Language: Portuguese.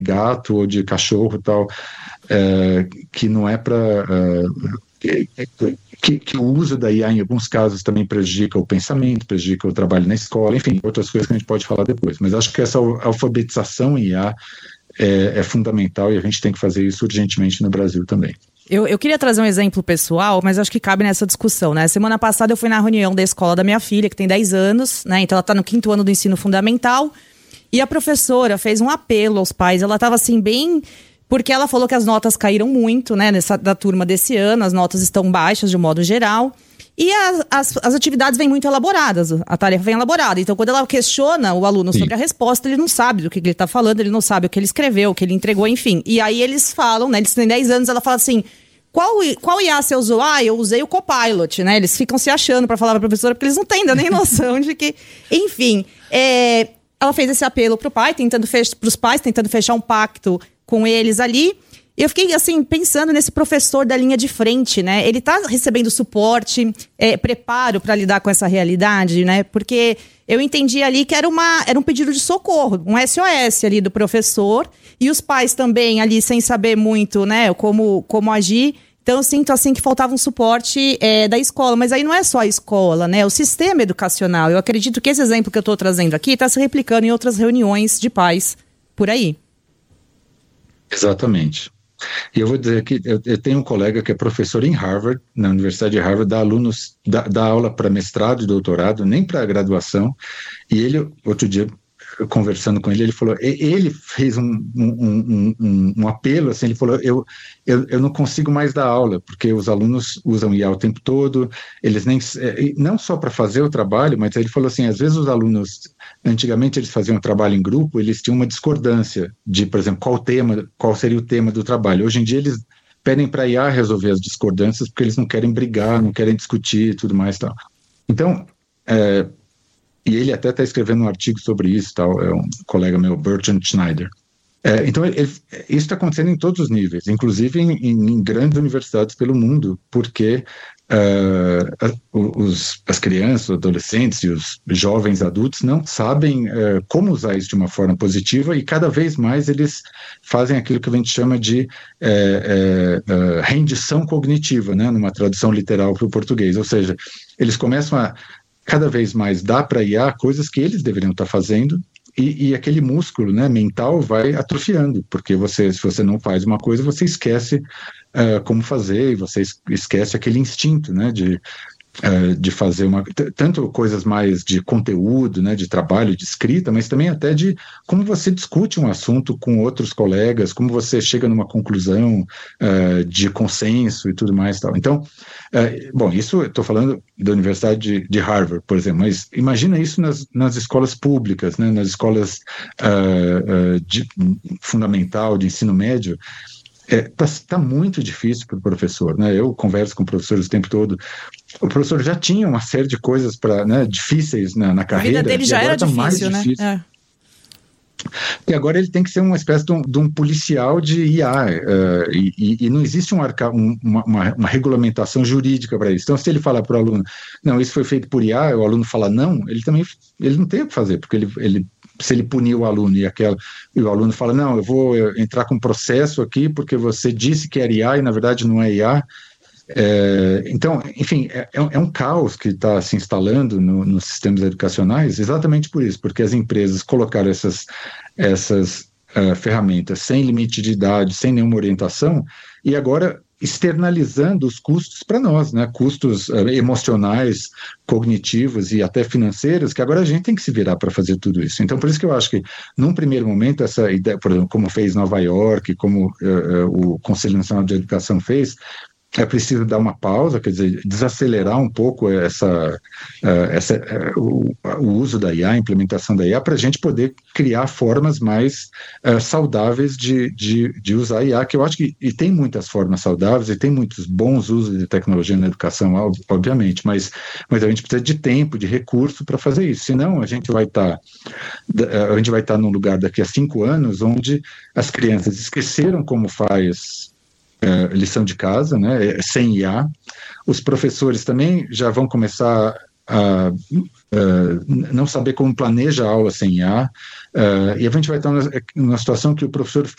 gato ou de cachorro e tal, que não é para... Que o uso da IA, em alguns casos, também prejudica o pensamento, prejudica o trabalho na escola, enfim, outras coisas que a gente pode falar depois. Mas acho que essa alfabetização em IA é fundamental e a gente tem que fazer isso urgentemente no Brasil também. Eu queria trazer um exemplo pessoal, mas acho que cabe nessa discussão, né? Semana passada eu fui na reunião da escola da minha filha, que tem 10 anos, né? Então ela está no 5º ano do ensino fundamental, e a professora fez um apelo aos pais. Ela estava assim, bem... Porque ela falou que as notas caíram muito, né? Da turma desse ano, as notas estão baixas de um modo geral. E as atividades vêm muito elaboradas, a tarefa vem elaborada. Então, quando ela questiona o aluno sobre a resposta, ele não sabe do que ele está falando, ele não sabe o que ele escreveu, o que ele entregou, enfim. E aí eles falam, né? Eles têm 10 anos, ela fala assim... Qual IA você usou? Eu usei o Copilot, né? Eles ficam se achando para falar para a professora, porque eles não têm nem noção de que... Enfim, ela fez esse apelo para os pais, tentando fechar um pacto com eles ali. E eu fiquei, assim, pensando nesse professor da linha de frente, né? Ele está recebendo suporte, preparo para lidar com essa realidade, né? Porque eu entendi ali que era um pedido de socorro, um SOS ali do professor, e os pais também ali sem saber muito, né, como agir. Então eu sinto assim que faltava um suporte da escola, mas aí não é só a escola, né, o sistema educacional. Eu acredito que esse exemplo que eu estou trazendo aqui está se replicando em outras reuniões de pais por aí. Exatamente. E eu vou dizer que eu tenho um colega que é professor em Harvard, na Universidade de Harvard, dá aula para mestrado e doutorado, nem para graduação, e ele, outro dia, conversando com ele, ele falou, ele fez um apelo, assim, ele falou, eu não consigo mais dar aula, porque os alunos usam IA o tempo todo, eles não só para fazer o trabalho, mas ele falou assim, às vezes os alunos, antigamente eles faziam um trabalho em grupo, eles tinham uma discordância de, por exemplo, qual seria o tema do trabalho. Hoje em dia eles pedem para a IA resolver as discordâncias, porque eles não querem brigar, não querem discutir e tudo mais, tal. Então, e ele até está escrevendo um artigo sobre isso, tal, é um colega meu, Bertrand Schneider. Então, isso está acontecendo em todos os níveis, inclusive em grandes universidades pelo mundo, porque as crianças, os adolescentes e os jovens adultos não sabem como usar isso de uma forma positiva, e cada vez mais eles fazem aquilo que a gente chama de rendição cognitiva, né, numa tradução literal para o português, ou seja, eles começam a cada vez mais dar para IA coisas que eles deveriam estar fazendo, e aquele músculo, né, mental vai atrofiando, porque se você não faz uma coisa, você esquece como fazer, e você esquece aquele instinto, né, de fazer tanto coisas mais de conteúdo, né, de trabalho, de escrita, mas também até de como você discute um assunto com outros colegas, como você chega numa conclusão de consenso e tudo mais, tal. Então, bom, isso eu estou falando da Universidade de Harvard, por exemplo, mas imagina isso nas escolas públicas, né, nas escolas fundamental, de ensino médio. Tá muito difícil para o professor, né? Eu converso com professores o tempo todo. O professor já tinha uma série de coisas difíceis na carreira. A vida dele já era difícil, né? E agora ele tem que ser uma espécie de um policial de IA, e não existe uma regulamentação jurídica para isso. Então, se ele falar para o aluno, não, isso foi feito por IA, o aluno fala não, ele não tem o que fazer, porque se ele punir o aluno e o aluno fala, não, eu vou entrar com processo aqui porque você disse que era IA e na verdade não é IA. Então, enfim, é um caos que está se instalando nos sistemas educacionais exatamente por isso, porque as empresas colocaram essas ferramentas sem limite de idade, sem nenhuma orientação, e agora externalizando os custos para nós, né? Custos emocionais, cognitivos e até financeiros, que agora a gente tem que se virar para fazer tudo isso. Então, por isso que eu acho que, num primeiro momento, essa ideia, por exemplo, como fez Nova York, como o Conselho Nacional de Educação fez, é preciso dar uma pausa, quer dizer, desacelerar um pouco o uso da IA, a implementação da IA, para a gente poder criar formas mais saudáveis de usar a IA, que eu acho que e tem muitas formas saudáveis e tem muitos bons usos de tecnologia na educação, obviamente, mas a gente precisa de tempo, de recurso para fazer isso, senão a gente vai estar num lugar daqui a 5 anos onde as crianças esqueceram como faz lição de casa, né, sem IA. Os professores também já vão começar não saber como planeja a aula sem IA, e a gente vai estar numa situação que o professor